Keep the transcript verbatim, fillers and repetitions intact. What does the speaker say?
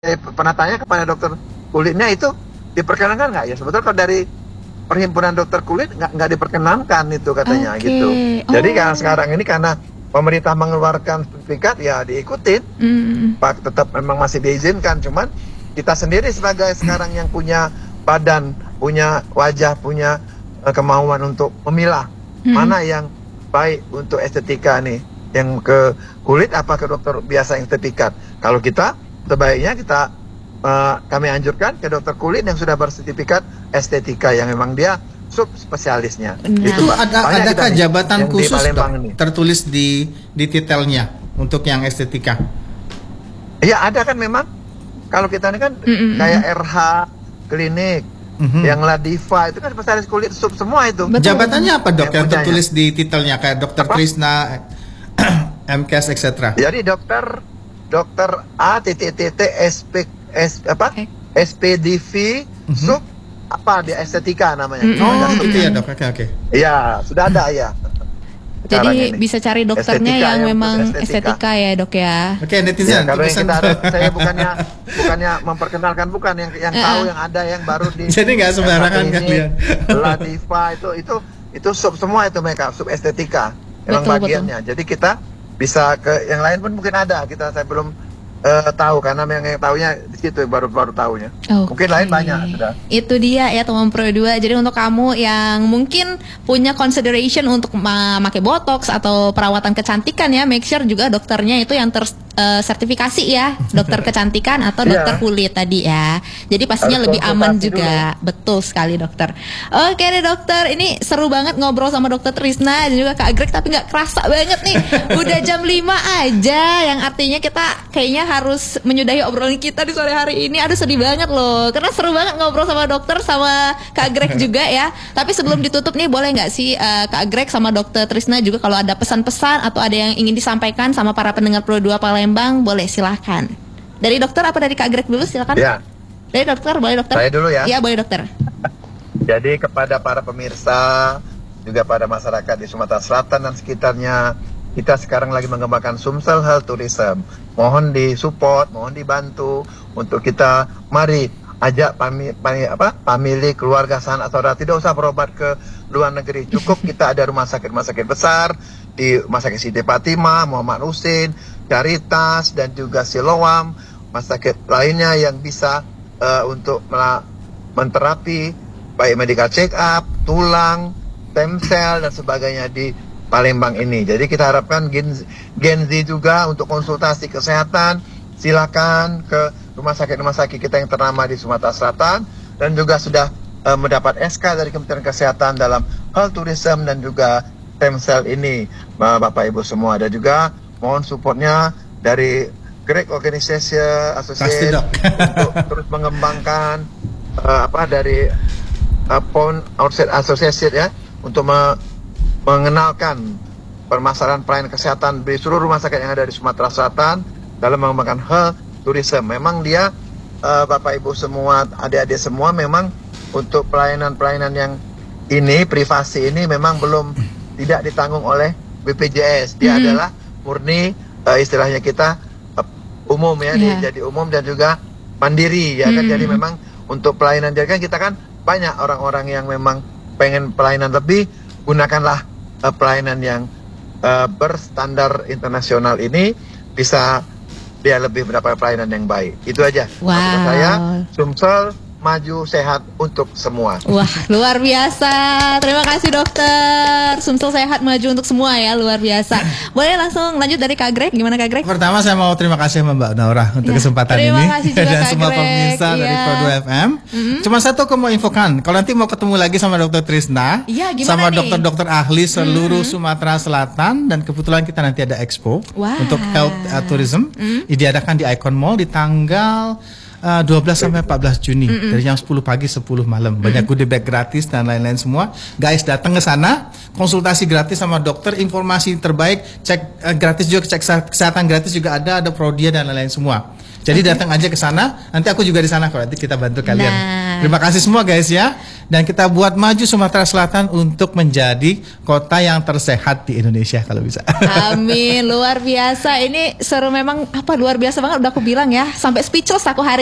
eh, pernah tanya kepada dokter kulitnya itu diperkenankan nggak ya? Sebetulnya kalau dari Perhimpunan Dokter Kulit nggak nggak diperkenankan itu katanya okay. gitu. Oh. Jadi karena sekarang ini karena pemerintah mengeluarkan sertifikat ya diikutin, mm. Pak tetap memang masih diizinkan. Cuman kita sendiri sebagai sekarang yang punya badan, punya wajah, punya uh, kemauan untuk memilah mm. mana yang baik untuk estetika nih, yang ke kulit apa ke dokter biasa yang estetika. Kalau kita sebaiknya kita Uh, kami anjurkan ke dokter kulit yang sudah bersertifikat estetika yang memang dia sub spesialisnya. Nah. Itu ada adakah jabatan khusus dok, tertulis di di titelnya untuk yang estetika? Iya ada kan memang. Kalau kita ini kan mm-mm. kayak R H klinik, mm-hmm. yang Ladiva itu kan spesialis kulit sub semua itu. Betul. Jabatannya apa dok yang, yang tertulis di titelnya kayak dokter Trisna, M K S et cetera. Jadi dokter dokter A titik titik S P S apa okay. S P D V mm-hmm. sub apa dia estetika namanya. Mm-hmm. Oh gitu ya dok. Oke okay, oke. Okay. Iya sudah ada ya. Jadi bisa cari dokternya estetika yang, yang memang estetika. estetika ya dok ya. Oke okay, netizen. Ya, kalau yang kita ada, saya bukannya bukannya memperkenalkan bukan yang yang tahu yang ada yang baru di. Jadi nggak sembarangan kalian. Ladiva itu itu itu sub semua itu mereka sub estetika memang betul, bagiannya. Betul. Jadi kita bisa ke yang lain pun mungkin ada kita saya belum Uh, tahu karena yang, yang tahunya di situ baru baru tahunya. Okay. Mungkin lain banyak sudah. Itu dia ya teman Pro dua. Jadi untuk kamu yang mungkin punya consideration untuk memakai botox atau perawatan kecantikan ya, make sure juga dokternya itu yang tersertifikasi uh, ya, dokter kecantikan atau dokter yeah. kulit tadi ya. Jadi pastinya harus lebih aman juga. Dulu. Betul sekali dokter. Oke deh dokter, ini seru banget ngobrol sama dokter Trisna dan juga Kak Greg tapi nggak kerasa banget nih. Udah jam lima aja yang artinya kita kayaknya harus menyudahi obrolan kita di sore hari ini. Aduh sedih banget loh, karena seru banget ngobrol sama dokter sama Kak Greg juga ya. Tapi sebelum ditutup nih boleh nggak sih uh, Kak Greg sama dokter Trisna juga kalau ada pesan-pesan atau ada yang ingin disampaikan sama para pendengar Pro dua Palembang, boleh silahkan. Dari dokter apa dari Kak Greg dulu silakan. Ya. Dari dokter boleh dokter. Saya dulu ya. Iya boleh dokter. Jadi kepada para pemirsa juga pada masyarakat di Sumatera Selatan dan sekitarnya, kita sekarang lagi mengembangkan Sumsel Health Tourism. Mohon disupport, mohon dibantu untuk kita mari ajak pami, pami, apa, family, keluarga, sanak saudara, tidak usah berobat ke luar negeri. Cukup kita ada rumah sakit-rumah sakit besar di Rumah Sakit Siti Fatimah, Muhammad Husin, Caritas dan juga Siloam, rumah sakit lainnya yang bisa uh, untuk menterapi baik medical check up, tulang, stem cell dan sebagainya di Palembang ini. Jadi kita harapkan Gen, Gen Z juga untuk konsultasi kesehatan, silakan ke rumah sakit-rumah sakit kita yang ternama di Sumatera Selatan dan juga sudah uh, mendapat S K dari Kementerian Kesehatan dalam health tourism dan juga stem cell ini, Bapak Ibu semua. Dan juga mohon supportnya dari Greg Organization Association untuk terus mengembangkan uh, apa dari uh, Pond Outset Association ya untuk me mengenalkan permasalahan pelayanan kesehatan di seluruh rumah sakit yang ada di Sumatera Selatan dalam mengembangkan health tourism. Memang dia uh, Bapak Ibu semua, adik-adik semua memang untuk pelayanan-pelayanan yang ini privasi ini memang belum tidak ditanggung oleh B P J S. Dia mm-hmm. adalah murni uh, istilahnya kita uh, umum ya, yeah. dia jadi umum dan juga mandiri ya mm-hmm. kan. Jadi memang untuk pelayanan jadi kan kita kan banyak orang-orang yang memang pengen pelayanan lebih, gunakanlah uh, pelayanan yang uh, berstandar internasional ini bisa dia lebih mendapat pelayanan yang baik. Itu aja. Wow. Maksud saya Sumsel maju sehat untuk semua. Wah luar biasa. Terima kasih dokter. Sumsel sehat maju untuk semua ya, luar biasa. Boleh langsung lanjut dari Kak Greg. Gimana Kak Greg? Pertama saya mau terima kasih sama Mbak Naura untuk ya, kesempatan terima ini kasih juga, dan Kak semua Greg. pemirsa ya. dari Pro dua F M. Mm-hmm. Cuma satu aku mau infokan, kalau nanti mau ketemu lagi sama dokter Trisna ya, sama nih? dokter-dokter ahli seluruh mm-hmm. Sumatera Selatan, dan kebetulan kita nanti ada expo wow. untuk health uh, tourism mm-hmm. diadakan di Icon Mall di tanggal Uh, dua belas sampai empat belas Juni mm-mm. dari jam sepuluh pagi sepuluh malam. Banyak goodie bag gratis dan lain-lain semua. Guys datang ke sana, konsultasi gratis sama dokter, informasi terbaik, cek uh, gratis juga, cek kesehatan gratis juga ada, ada Prodia dan lain-lain semua. Jadi okay. datang aja ke sana. Nanti aku juga di sana kok. Nanti kita bantu kalian. Nah. Terima kasih semua guys ya. dan kita buat maju Sumatera Selatan untuk menjadi kota yang tersehat di Indonesia kalau bisa. Amin, luar biasa. Ini seru memang, apa luar biasa banget udah aku bilang ya, sampai speechless aku hari